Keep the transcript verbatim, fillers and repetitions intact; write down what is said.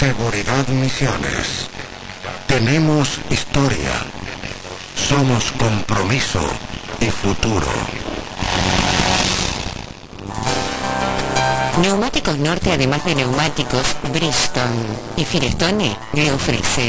Seguridad Misiones. Tenemos historia. Somos compromiso y futuro. Neumáticos Norte, además de neumáticos, Bridgestone y Firestone le ofrece